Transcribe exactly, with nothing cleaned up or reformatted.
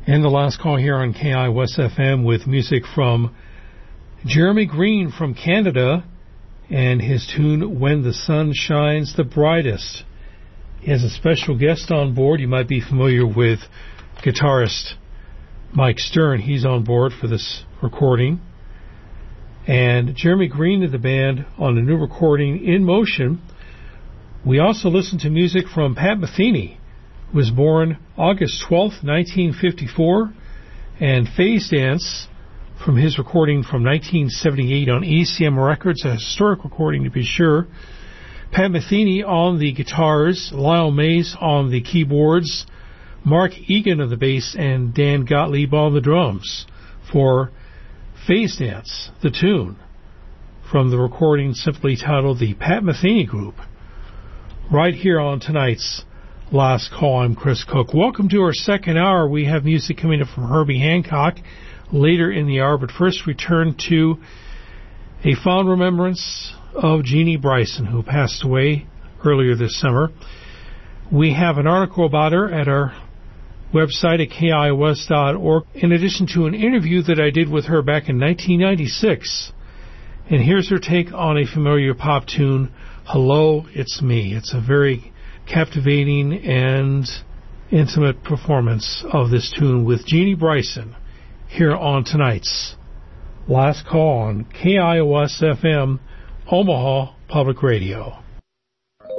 And the last call here on K I O S F M with music from Jeremy Green from Canada and his tune When the Sun Shines the Brightest. He has a special guest on board. You might be familiar with guitarist Mike Stern. He's on board for this recording. And Jeremy Green of the band on the new recording In Motion. We also listened to music from Pat Metheny, who was born August twelfth, nineteen fifty-four, and Phase Dance from his recording from nineteen seventy-eight on A C M Records, a historic recording to be sure. Pat Metheny on the guitars, Lyle Mays on the keyboards, Mark Egan on the bass, and Dan Gottlieb on the drums for Phase Dance, the tune from the recording simply titled The Pat Metheny Group. Right here on tonight's Last Call, I'm Chris Cook. Welcome to our second hour. We have music coming up from Herbie Hancock later in the hour, but first we turn to a fond remembrance of Jeannie Bryson, who passed away earlier this summer. We have an article about her at our website at K I O S dot org, in addition to an interview that I did with her back in nineteen ninety-six. And here's her take on a familiar pop tune, Hello, It's Me. It's a very captivating and intimate performance of this tune with Jeannie Bryson here on tonight's Last Call on K I O S F M, Omaha Public Radio.